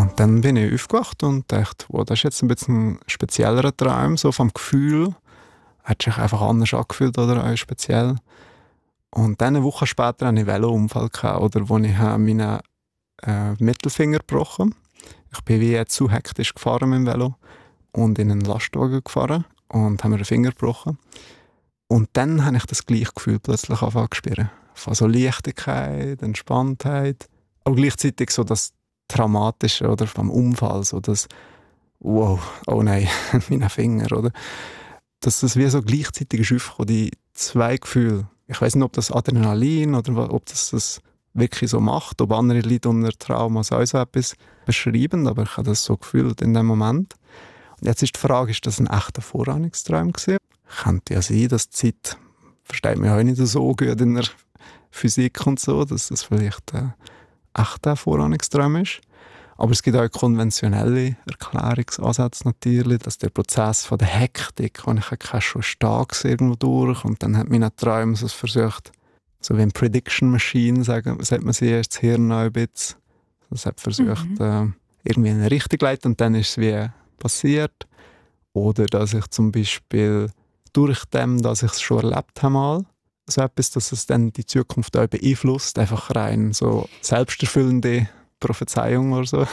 Und dann bin ich aufgewacht und dachte, wow, das ist jetzt ein bisschen ein speziellerer Traum, so vom Gefühl. Hat sich einfach anders angefühlt oder auch speziell. Und dann eine Woche später hatte ich einen Velounfall, oder, wo ich meinen Mittelfinger gebrochen habe. Ich bin wie zu hektisch gefahren mit dem Velo und in einen Lastwagen gefahren und habe mir den Finger gebrochen. Und dann habe ich das gleiche Gefühl plötzlich angefangen zu spüren. Von so Leichtigkeit, Entspanntheit, aber gleichzeitig so das Traumatische oder vom Unfall, so das wow, oh nein, mein Finger, oder? Dass das wie so gleichzeitig ist aufgekommen, die zwei Gefühle. Ich weiß nicht, ob das Adrenalin oder ob das wirklich so macht, ob andere Leute unter Trauma so etwas beschreiben, aber ich habe das so gefühlt in dem Moment. Und jetzt ist die Frage, ist das ein echter Vorahnungstraum gewesen? Könnte ja sein, dass die Zeit, versteht man ja auch nicht so gut in der Physik und so, dass das vielleicht ein echter Vorahnungstraum ist. Aber es gibt auch konventionelle Erklärungsansätze natürlich, dass der Prozess von der Hektik, wo ich keine schon stark irgendwo durch und dann hat mein Traum so versucht, so wie eine Prediction Machine, sagt man sie, das Hirn auch ein bisschen. Das hat versucht, irgendwie in eine Richtung zu leiten und dann ist es wie passiert. Oder dass ich zum Beispiel durch dem, dass ich es schon erlebt habe mal, so etwas, dass es dann die Zukunft auch beeinflusst, einfach rein so selbsterfüllende Prophezeiung oder so.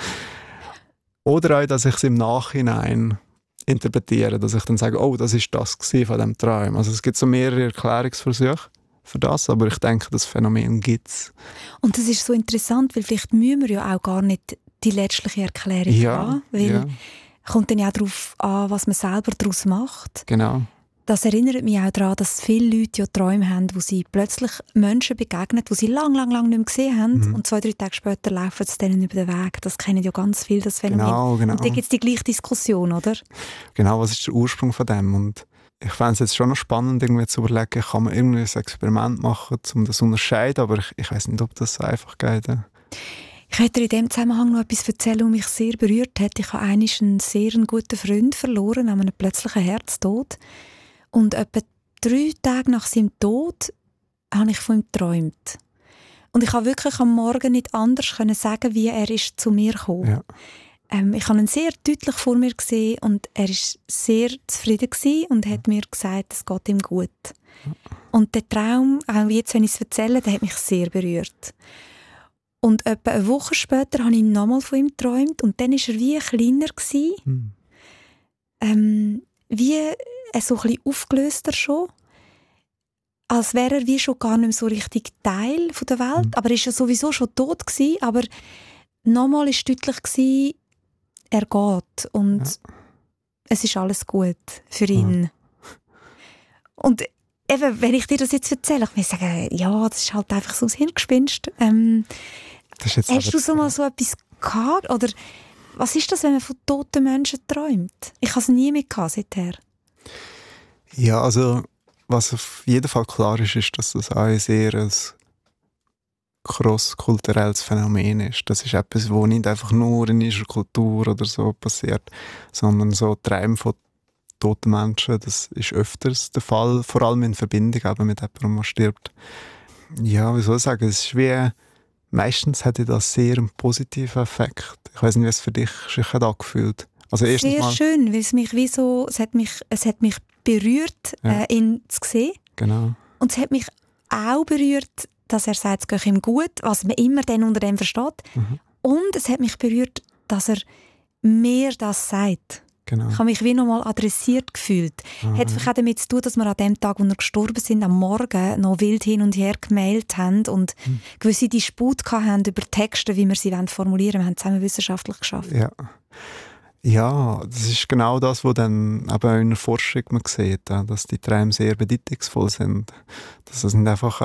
Oder auch, dass ich es im Nachhinein interpretiere, dass ich dann sage, oh, das ist das von diesem Traum. Also es gibt so mehrere Erklärungsversuche für das, aber ich denke, das Phänomen gibt es. Und das ist so interessant, weil vielleicht müssen wir ja auch gar nicht die letztliche Erklärung haben, weil kommt dann ja auch darauf an, was man selber daraus macht. Genau. Das erinnert mich auch daran, dass viele Leute ja Träume haben, wo sie plötzlich Menschen begegnen, die sie lang nicht mehr gesehen haben und 2-3 Tage später laufen sie denen über den Weg. Das kennen ja ganz viele, das Phänomen. Genau. Und da gibt es die gleiche Diskussion, oder? Genau, was ist der Ursprung von dem? Und ich fände es jetzt schon noch spannend, irgendwie zu überlegen, kann man irgendwie ein Experiment machen, um das zu unterscheiden, aber ich weiss nicht, ob das so einfach geht. Ich hätte in diesem Zusammenhang noch etwas erzählen, was mich sehr berührt hat. Ich habe einmal einen sehr guten Freund verloren an einem plötzlichen Herztod. Und etwa 3 Tage nach seinem Tod habe ich von ihm geträumt. Und ich konnte wirklich am Morgen nicht anders sagen, wie er ist zu mir gekommen. Ja. Ich habe ihn sehr deutlich vor mir gesehen und er war sehr zufrieden und hat mir gesagt, es geht ihm gut. Und der Traum, auch jetzt, wenn ich es erzähle, der hat mich sehr berührt. Und etwa eine Woche später habe ich nochmal von ihm geträumt und dann war er wie kleiner. Wie so ein bisschen aufgelöster schon. Als wäre er wie schon gar nicht mehr so richtig Teil der Welt. Aber er war ja sowieso schon tot gewesen. Aber nochmal war deutlich gewesen, er geht. Und es ist alles gut für ihn. Und eben, wenn ich dir das jetzt erzähle, ich muss sagen, ja, das ist halt einfach so ein Hirngespinst. Hast du so mal so etwas gehabt? Oder was ist das, wenn man von toten Menschen träumt? Ich habe es nie mehr gehabt seither. Ja, also was auf jeden Fall klar ist, ist, dass das auch ein sehr cross-kulturelles Phänomen ist. Das ist etwas, das nicht einfach nur in unserer Kultur oder so passiert, sondern so Träume von toten Menschen, das ist öfters der Fall, vor allem in Verbindung eben mit jemandem, der stirbt. Ja, wie soll ich sagen, es ist wie, meistens hatte das sehr einen positiven Effekt. Ich weiß nicht, wie es für dich sich hat angefühlt. Also sehr schön, weil es mich wie so, es hat mich berührt, ihn zu sehen. Genau. Und es hat mich auch berührt, dass er sagt, es geht ihm gut, was man immer dann unter dem versteht. Und es hat mich berührt, dass er mir das sagt. Genau. Ich habe mich wie nochmal adressiert gefühlt. Hat vielleicht auch damit zu tun, dass wir an dem Tag, wo wir gestorben sind, am Morgen noch wild hin und her gemailt haben und gewisse Dispute hatten über Texte, wie wir sie formulieren wollen. Wir haben zusammen wissenschaftlich geschafft. Ja, das ist genau das, was dann eben in der Forschung man sieht, dass die Träume sehr bedeutungsvoll sind. Dass es nicht einfach,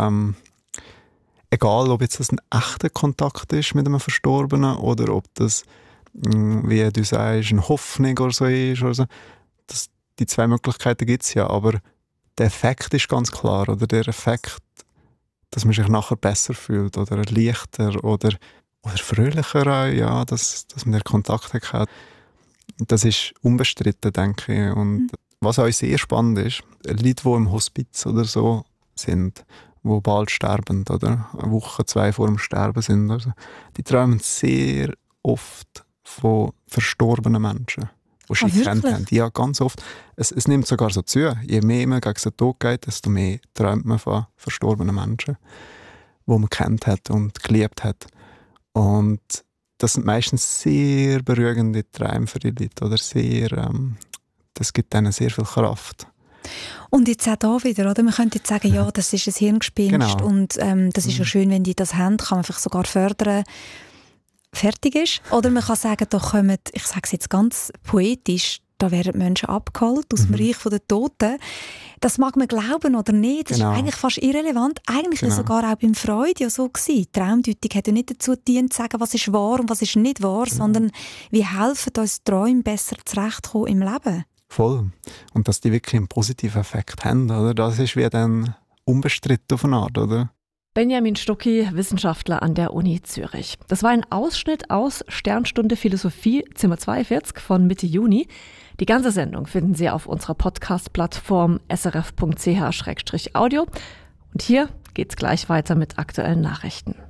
egal ob jetzt das ein echter Kontakt ist mit einem Verstorbenen oder ob das, wie du sagst, eine Hoffnung oder so ist. Oder so. Die zwei Möglichkeiten gibt es ja, aber der Effekt ist ganz klar. Oder der Effekt, dass man sich nachher besser fühlt oder leichter oder fröhlicher auch, ja, dass man den Kontakt hat. Das ist unbestritten, denke ich. Und was auch sehr spannend ist, Leute, die im Hospiz oder so sind, die bald sterben oder eine Woche, 2 vor dem Sterben sind, also, die träumen sehr oft von verstorbenen Menschen, die sie gekannt haben. Ja, ganz oft. Es nimmt sogar so zu. Je mehr man gegen den Tod geht, desto mehr träumt man von verstorbenen Menschen, die man kennt hat und geliebt hat. Und das sind meistens sehr beruhigende Träume für die Leute. Oder das gibt ihnen sehr viel Kraft. Und jetzt auch da wieder, oder? Man könnte jetzt sagen, ja, das ist ein Hirngespinst. Genau. Und das ist ja schön, wenn die das haben, kann man vielleicht sogar fördern, fertig ist. Oder man kann sagen, da kommen, ich sage es jetzt ganz poetisch, da werden Menschen abgeholt aus dem Reich der Toten. Das mag man glauben oder nicht, das ist eigentlich fast irrelevant. Eigentlich ist es sogar auch beim Freud ja so gewesen. Die Traumdeutung hat ja nicht dazu gedient, zu sagen, was ist wahr und was ist nicht wahr, sondern wie helfen uns Träume besser zurechtkommen im Leben. Voll. Und dass die wirklich einen positiven Effekt haben, oder? Das ist wie dann unbestritten auf eine Art, oder? Benjamin Stucki, Wissenschaftler an der Uni Zürich. Das war ein Ausschnitt aus Sternstunde Philosophie, Zimmer 42 von Mitte Juni. Die ganze Sendung finden Sie auf unserer Podcast-Plattform srf.ch/audio. Und hier geht's gleich weiter mit aktuellen Nachrichten.